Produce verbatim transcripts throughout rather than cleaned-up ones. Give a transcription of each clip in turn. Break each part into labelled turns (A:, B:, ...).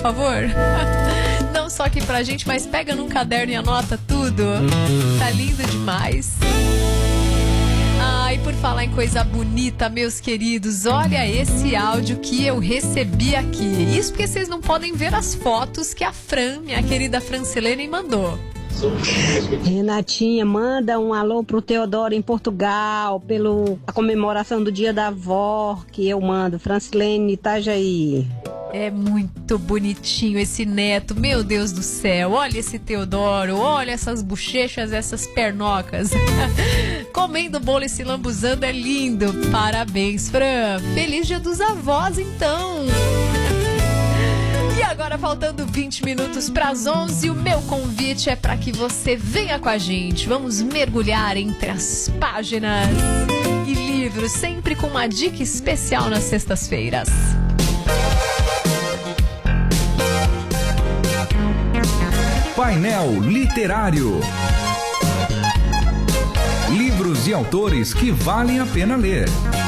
A: favor? Não só aqui pra gente, mas pega num caderno e anota tudo. Tá lindo demais. Ah, e por falar em coisa bonita, meus queridos, olha esse áudio que eu recebi aqui. Isso porque vocês não podem ver as fotos que a Fran, minha querida Francilene, mandou.
B: Renatinha, manda um alô pro Teodoro em Portugal, pela comemoração do Dia da Avó, que eu mando. Francilene, Itajaí.
A: É muito bonitinho esse neto, meu Deus do céu. Olha esse Teodoro, olha essas bochechas, essas pernocas. Comendo bolo e se lambuzando é lindo. Parabéns, Fran. Feliz Dia dos Avós, então. E agora, faltando vinte minutos para as onze, o meu convite é para que você venha com a gente. Vamos mergulhar entre as páginas e livros, sempre com uma dica especial nas sextas-feiras.
C: Painel Literário. Livros e autores que valem a pena ler.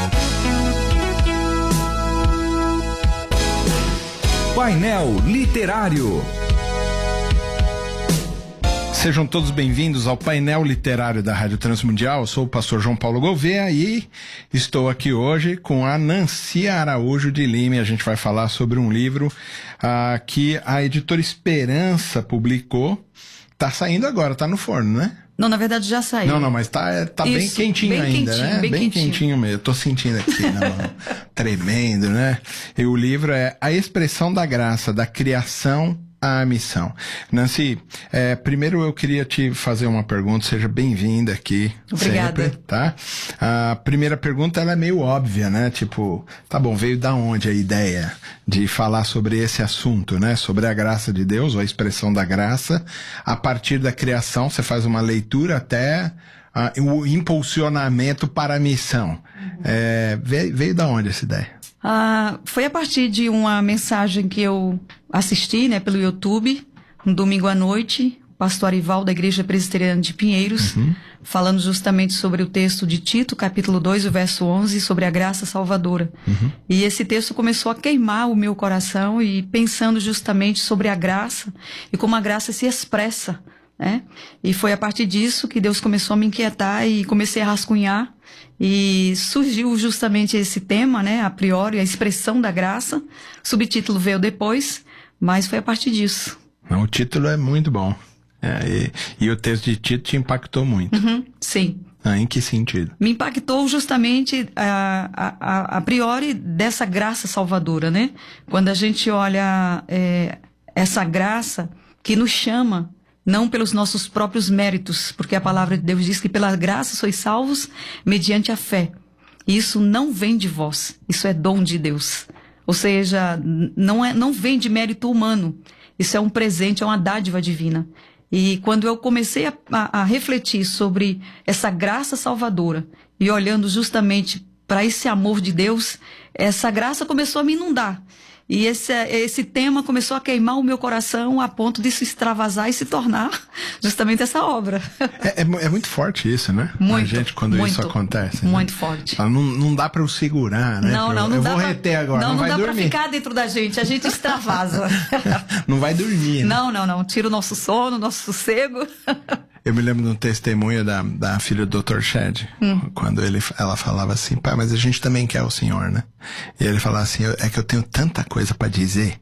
C: Painel Literário. Sejam todos bem-vindos ao Painel Literário da Rádio Transmundial. Eu sou o pastor João Paulo Gouveia e estou aqui hoje com a Nancy Araújo de Lima. A gente vai falar sobre um livro uh, que a editora Esperança publicou. Tá saindo agora, tá no forno, né?
D: Não, na verdade já saiu.
C: Não, não, mas tá, tá bem quentinho
D: bem
C: ainda,
D: quentinho,
C: né?
D: Bem,
C: bem
D: quentinho.
C: quentinho mesmo. Eu tô sentindo aqui, não, tremendo, né? E o livro é A Expressão da Graça, da Criação à Missão. Nancy, é, primeiro eu queria te fazer uma pergunta, seja bem-vinda aqui.
D: Obrigada.
C: Sempre, tá? A primeira pergunta, ela é meio óbvia, né? Tipo, tá bom, veio da onde a ideia de falar sobre esse assunto, né? Sobre a graça de Deus, ou a expressão da graça. A partir da criação, você faz uma leitura até uh, o impulsionamento para a missão. Uhum. É, veio, veio da onde essa ideia?
D: Ah, foi a partir de uma mensagem que eu assisti, né, pelo YouTube, um domingo à noite, o pastor Arival da Igreja Presbiteriana de Pinheiros, uhum. falando justamente sobre o texto de Tito, capítulo dois, o verso onze, sobre a graça salvadora. Uhum. E esse texto começou a queimar o meu coração e pensando justamente sobre a graça e como a graça se expressa, né? E foi a partir disso que Deus começou a me inquietar e comecei a rascunhar. E surgiu justamente esse tema, né, a priori, a expressão da graça. O subtítulo veio depois, mas foi a partir disso.
C: O título é muito bom. É, e, e o texto de Tito te impactou muito.
D: Uhum, sim.
C: Ah, em que sentido?
D: Me impactou justamente a, a, a, a priori dessa graça salvadora, né? Quando a gente olha é, essa graça que nos chama, não pelos nossos próprios méritos, porque a palavra de Deus diz que pela graça sois salvos mediante a fé. E isso não vem de vós, isso é dom de Deus. Ou seja, não, é, não vem de mérito humano, isso é um presente, é uma dádiva divina. E quando eu comecei a, a, a refletir sobre essa graça salvadora e olhando justamente para esse amor de Deus, essa graça começou a me inundar. E esse, esse tema começou a queimar o meu coração a ponto de se extravasar e se tornar justamente essa obra.
C: É, é, é muito forte isso, né?
D: Muito,
C: a gente, quando
D: muito,
C: isso acontece.
D: Muito
C: né?
D: forte.
C: Não, não dá pra eu segurar, né?
D: Não, não, não
C: eu
D: dá
C: vou
D: pra,
C: reter agora, não,
D: não,
C: não,
D: não
C: vai
D: dá
C: dormir.
D: pra ficar dentro da gente, a gente extravasa.
C: Não vai dormir, né?
D: Não, não, não, tira o nosso sono, o nosso sossego.
C: Eu me lembro de um testemunho da, da filha do doutor Shedd, hum. quando ele, ela falava assim, pai, mas a gente também quer o senhor, né? E ele falava assim, é que eu tenho tanta coisa pra dizer,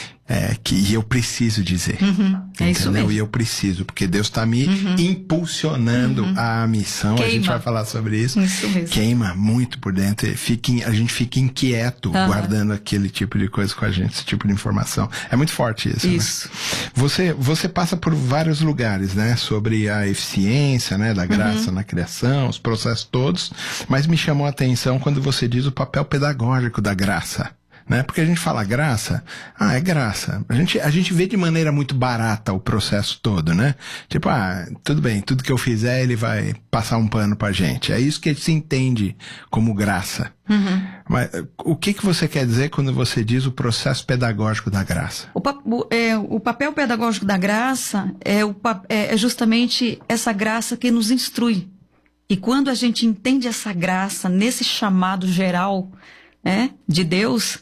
C: é, que eu preciso dizer.
D: Uhum, é isso mesmo.
C: E eu preciso, porque Deus está me uhum. impulsionando uhum. à missão. Queima. A gente vai falar sobre isso.
D: Isso mesmo.
C: Queima muito por dentro. Fica, a gente fica inquieto uhum. guardando aquele tipo de coisa com a gente, esse tipo de informação. É muito forte isso.
D: Isso.
C: Né? Você, você passa por vários lugares, né? Sobre a eficiência, né? Da graça uhum. na criação, os processos todos. Mas me chamou a atenção quando você diz o papel pedagógico da graça. Né? Porque a gente fala graça, ah, é graça. A gente, a gente vê de maneira muito barata o processo todo, né? Tipo, ah, tudo bem, tudo que eu fizer ele vai passar um pano pra gente. É isso que se entende como graça. Uhum. Mas o que, que você quer dizer quando você diz o processo pedagógico da graça?
D: O, pa- o, é, o papel pedagógico da graça é, o, é justamente essa graça que nos instrui. E quando a gente entende essa graça nesse chamado geral, né, de Deus,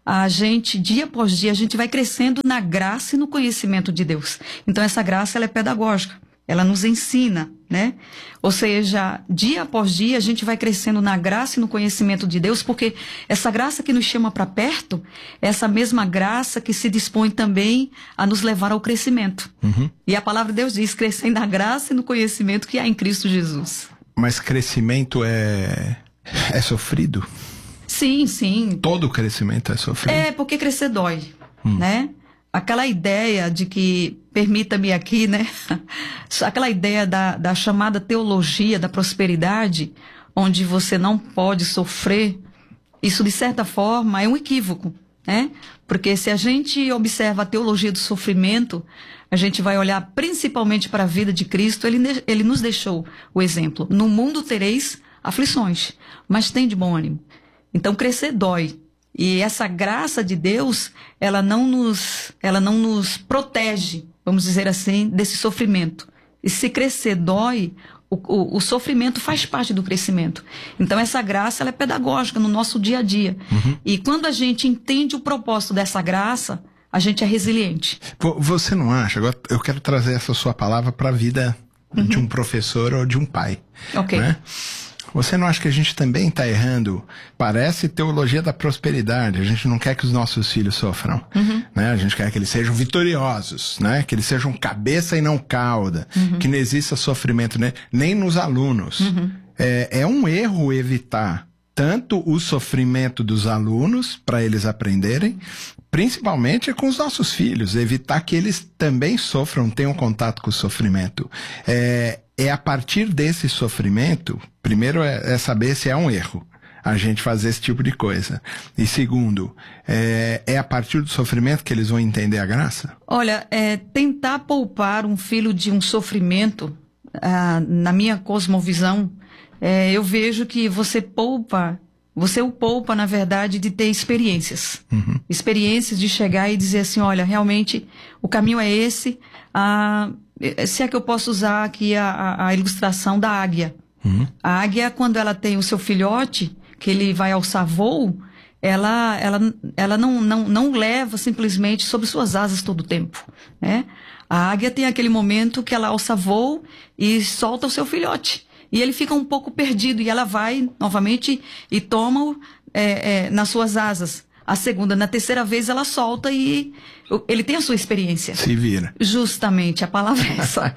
D: a gente, dia após dia, a gente vai crescendo na graça e no conhecimento de Deus. Então, essa graça, ela é pedagógica. Ela nos ensina, né? Ou seja, dia após dia, a gente vai crescendo na graça e no conhecimento de Deus, porque essa graça que nos chama para perto, é essa mesma graça que se dispõe também a nos levar ao crescimento.
C: Uhum.
D: E a palavra de Deus diz, crescendo na graça e no conhecimento que há em Cristo Jesus.
C: Mas crescimento é, é sofrido?
D: Sim, sim.
C: Todo crescimento é sofrido?
D: É, porque crescer dói,
C: hum.
D: né? Aquela ideia de que, permita-me aqui, né? Aquela ideia da, da chamada teologia da prosperidade, onde você não pode sofrer, isso de certa forma é um equívoco, né? Porque se a gente observa a teologia do sofrimento, a gente vai olhar principalmente para a vida de Cristo, ele, ele nos deixou o exemplo. No mundo tereis aflições, mas tem de bom ânimo. Então crescer dói. E essa graça de Deus, ela não nos, ela não nos protege, vamos dizer assim, desse sofrimento. E se crescer dói, o, o, o sofrimento faz parte do crescimento. Então essa graça, ela é pedagógica no nosso dia a dia.
C: Uhum.
D: E quando a gente entende o propósito dessa graça, a gente é resiliente.
C: Você não acha? Agora eu quero trazer essa sua palavra para a vida uhum. de um professor ou de um pai.
D: Ok.
C: Né? Você não acha que a gente também está errando? Parece teologia da prosperidade. A gente não quer que os nossos filhos sofram. Uhum. Né? A gente quer que eles sejam vitoriosos, né? Que eles sejam cabeça e não cauda. Uhum. Que não exista sofrimento, né? Nem nos alunos. Uhum. É, é um erro evitar tanto o sofrimento dos alunos, para eles aprenderem, principalmente com os nossos filhos. Evitar que eles também sofram, tenham contato com o sofrimento. É... É a partir desse sofrimento, primeiro é, é saber se é um erro a gente fazer esse tipo de coisa. E segundo, é, é a partir do sofrimento que eles vão entender a graça?
D: Olha, é, tentar poupar um filho de um sofrimento, ah, na minha cosmovisão, é, eu vejo que você poupa, você o poupa, na verdade, de ter experiências. Uhum. Experiências de chegar e dizer assim, olha, realmente o caminho é esse, ah, se é que eu posso usar aqui a, a, a ilustração da águia. Uhum. A águia, quando ela tem o seu filhote, que ele vai alçar voo, ela, ela, ela não, não, não leva simplesmente sobre suas asas todo o tempo, né? A águia tem aquele momento que ela alça voo e solta o seu filhote. E ele fica um pouco perdido e ela vai novamente e toma é, é, nas suas asas. A segunda, na terceira vez ela solta e ele tem a sua experiência.
C: Se vira.
D: Justamente, a palavra é essa.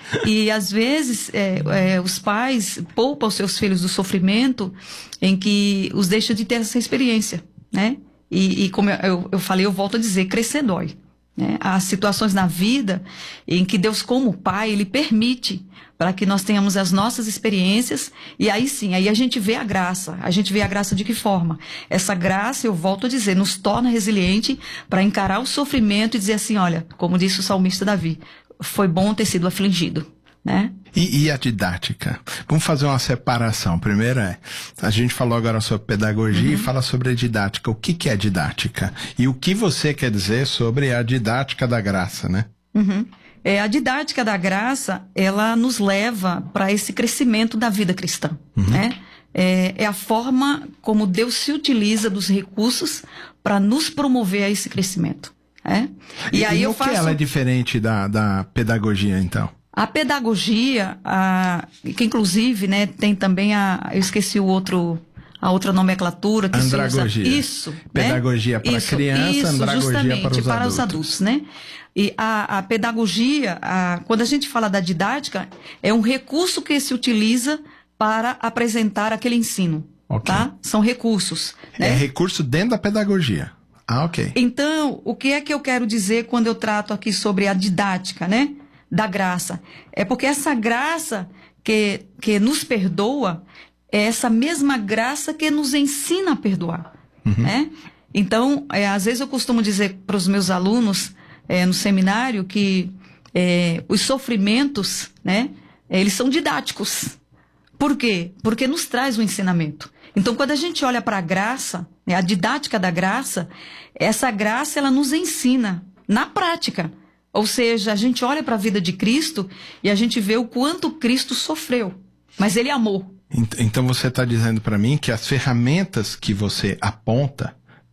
D: E às vezes é, é, os pais poupam os seus filhos do sofrimento em que os deixa de ter essa experiência, né? E, e como eu, eu falei, eu volto a dizer, crescer dói. Né? Há situações na vida em que Deus, como Pai, Ele permite para que nós tenhamos as nossas experiências, e aí sim, aí a gente vê a graça. A gente vê a graça de que forma? Essa graça, eu volto a dizer, nos torna resiliente para encarar o sofrimento e dizer assim, olha, como disse o salmista Davi, foi bom ter sido afligido, né?
C: E, e a didática? Vamos fazer uma separação. Primeiro é, a gente falou agora sobre pedagogia, uhum, e fala sobre a didática. O que, que é didática? E o que você quer dizer sobre a didática da graça, né?
D: Uhum. É, a didática da graça, ela nos leva para esse crescimento da vida cristã, uhum, né? É, é a forma como Deus se utiliza dos recursos para nos promover a esse crescimento. É?
C: E,
D: e aí
C: e
D: eu
C: o
D: faço...
C: que ela é diferente da, da pedagogia, então?
D: A pedagogia, a, que inclusive, né, tem também a... Eu esqueci o outro... A outra nomenclatura que
C: andragogia.
D: Se usa... Isso.
C: Pedagogia, né, para
D: isso,
C: criança,
D: isso,
C: andragogia
D: justamente,
C: para os
D: para
C: adultos.
D: os adultos, né? E a, a pedagogia, a, quando a gente fala da didática, é um recurso que se utiliza para apresentar aquele ensino, okay, tá? São recursos. Né?
C: É recurso dentro da pedagogia. Ah, ok.
D: Então, o que é que eu quero dizer quando eu trato aqui sobre a didática, né? Da graça. É porque essa graça que, que nos perdoa é essa mesma graça que nos ensina a perdoar, uhum, né? Então, é, às vezes eu costumo dizer para os meus alunos é, no seminário que é, os sofrimentos, né, eles são didáticos. Por quê? Porque nos traz o ensinamento. Então, quando a gente olha para a graça, né, a didática da graça, essa graça ela nos ensina na prática. Ou seja, a gente olha para a vida de Cristo e a gente vê o quanto Cristo sofreu, mas Ele amou.
C: Então você está dizendo para mim que as ferramentas que você aponta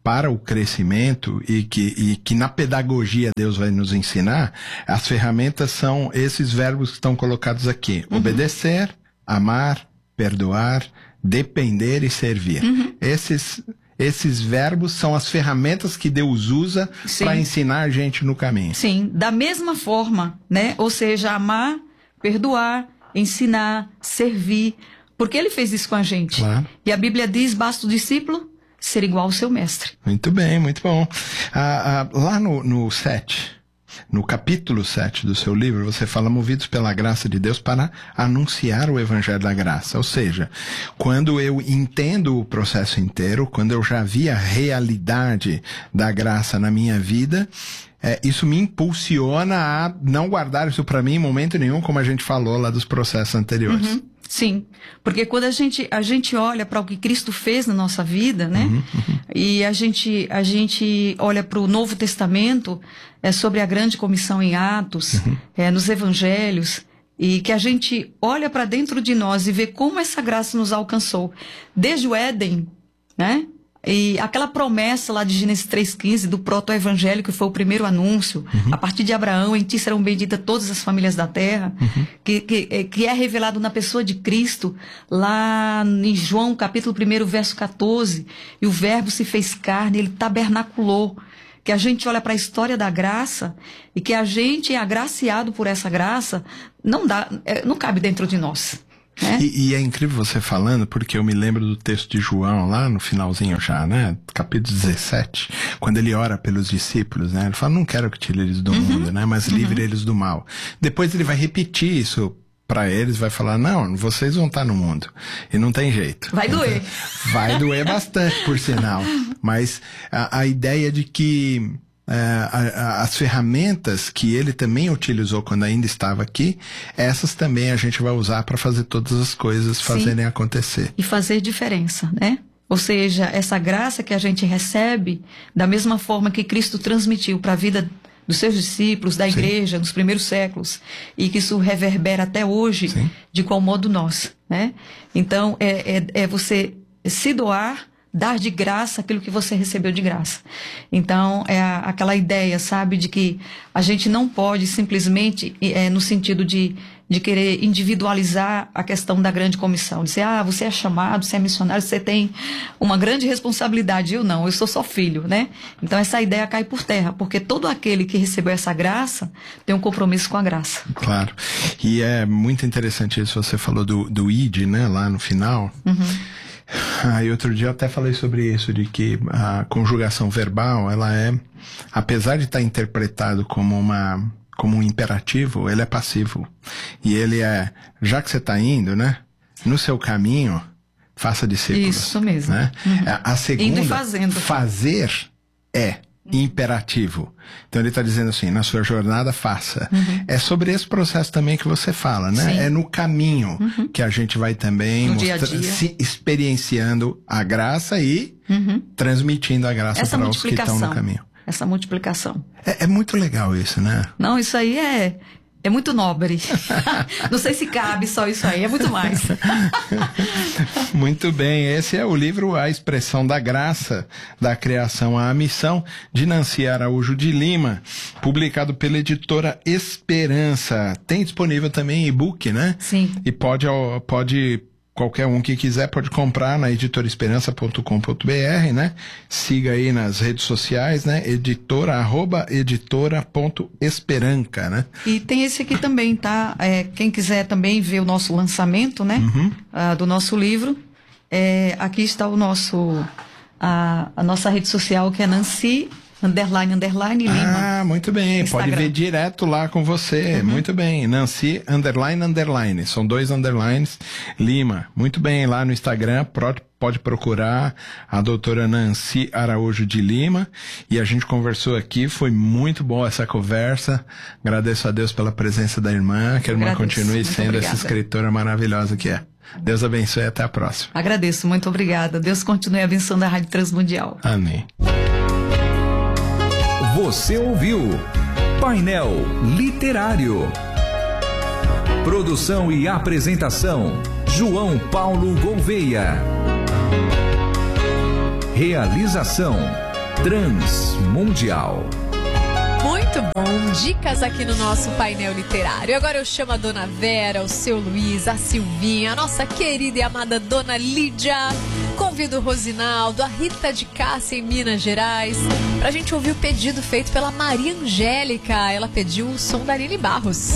C: para o crescimento e que, e que na pedagogia Deus vai nos ensinar, as ferramentas são esses verbos que estão colocados aqui. Uhum. Obedecer, amar, perdoar, depender e servir. Uhum. Esses, esses verbos são as ferramentas que Deus usa para ensinar a gente no caminho.
D: Sim, da mesma forma, né? Ou seja, amar, perdoar, ensinar, servir, porque Ele fez isso com a gente. Claro. E a Bíblia diz, basta o discípulo ser igual ao seu mestre.
C: Muito bem, muito bom. Ah, ah, lá no, no sete, no capítulo sete do seu livro, você fala movidos pela graça de Deus para anunciar o evangelho da graça. Ou seja, quando eu entendo o processo inteiro, quando eu já vi a realidade da graça na minha vida, é, isso me impulsiona a não guardar isso para mim em momento nenhum, como a gente falou lá dos processos anteriores.
D: Uhum. Sim, porque quando a gente, a gente olha para o que Cristo fez na nossa vida, né? Uhum, uhum. E a gente, a gente olha para o Novo Testamento, é, sobre a grande comissão em Atos, uhum. é, nos Evangelhos, e que a gente olha para dentro de nós e vê como essa graça nos alcançou. Desde o Éden, né? E aquela promessa lá de Gênesis três quinze, do proto-evangelho, que foi o primeiro anúncio, uhum. a partir de Abraão, em ti serão benditas todas as famílias da terra, uhum. que, que, que é revelado na pessoa de Cristo, lá em João, capítulo um, verso quatorze, e o verbo se fez carne, ele tabernaculou, que a gente olha para a história da graça, e que a gente é agraciado por essa graça, não dá, não cabe dentro de nós. É?
C: E, e é incrível você falando, porque eu me lembro do texto de João, lá no finalzinho já, né? Capítulo dezessete, quando ele ora pelos discípulos, né? Ele fala, não quero que tire eles do uhum. mundo, né? Mas uhum. livre eles do mal. Depois ele vai repetir isso para eles, vai falar, não, vocês vão estar no mundo. E não tem jeito.
D: Vai
C: então,
D: doer.
C: Vai doer bastante, por sinal. Mas a, a ideia de que É, a, a, as ferramentas que ele também utilizou quando ainda estava aqui, essas também a gente vai usar para fazer todas as coisas fazerem Sim. acontecer.
D: E fazer diferença, né? Ou seja, essa graça que a gente recebe, da mesma forma que Cristo transmitiu para a vida dos seus discípulos, da igreja, Sim. nos primeiros séculos, e que isso reverbera até hoje, Sim. de qual modo nós, né? Então, é, é, é você se doar, dar de graça aquilo que você recebeu de graça. Então, é a, aquela ideia, sabe, de que a gente não pode simplesmente, é, no sentido de, de querer individualizar a questão da grande comissão. Dizer, ah, você é chamado, você é missionário, você tem uma grande responsabilidade. Eu não, eu sou só filho, né? Então, essa ideia cai por terra, porque todo aquele que recebeu essa graça tem um compromisso com a graça.
C: Claro. E é muito interessante isso, você falou do, do I D, né, lá no final. Uhum. Ah, e outro dia eu até falei sobre isso, de que a conjugação verbal, ela é, apesar de estar interpretado como uma, como um imperativo, ele é passivo. E ele é, já que você está indo, né, no seu caminho, faça discípulos.
D: Isso mesmo.
C: Né? Uhum. A segunda,
D: indo e fazendo.
C: Fazer é imperativo. Então ele está dizendo assim, na sua jornada faça. Uhum. É sobre esse processo também que você fala, né? Sim. É no caminho uhum. que a gente vai também
D: no
C: mostra,
D: dia a dia.
C: Se experienciando a graça e uhum. transmitindo a graça para os que estão no caminho.
D: Essa multiplicação.
C: É, é muito legal isso, né?
D: Não, isso aí é... É muito nobre. Não sei se cabe só isso aí, é muito mais.
C: Muito bem, esse é o livro A Expressão da Graça, da Criação à Missão, de Nancy Araújo de Lima, publicado pela editora Esperança. Tem disponível também e-book, né?
D: Sim.
C: E pode, pode qualquer um que quiser pode comprar na editora esperança ponto com ponto b r, né? Siga aí nas redes sociais, né? Editora, arroba editora ponto esperanca, né?
D: E tem esse aqui também, tá? É, quem quiser também ver o nosso lançamento, né? Uhum. Uh, do nosso livro, é, aqui está o nosso, a, a nossa rede social, que é Nancy underline, underline, Lima.
C: Ah, muito bem.
D: Instagram.
C: Pode ver direto lá com você. Uhum. Muito bem. Nancy, underline, underline. São dois underlines. Lima. Muito bem. Lá no Instagram, pode, pode procurar a doutora Nancy Araújo de Lima. E a gente conversou aqui. Foi muito boa essa conversa. Agradeço a Deus pela presença da irmã. Que a irmã
D: Agradeço.
C: continue
D: muito
C: sendo
D: obrigada.
C: essa escritora maravilhosa que é. Deus abençoe e até a próxima.
D: Agradeço. Muito obrigada. Deus continue abençoando a Rádio Transmundial.
C: Amém.
E: Você ouviu Painel Literário. Produção e apresentação João Paulo Gouveia. Realização Transmundial.
A: Muito bom, dicas aqui no nosso painel literário. Agora eu chamo a dona Vera, o seu Luiz, a Silvinha, a nossa querida e amada dona Lídia. Convido o Rosinaldo, a Rita de Cássia em Minas Gerais, pra gente ouvir o pedido feito pela Maria Angélica. Ela pediu o som da Aline Barros.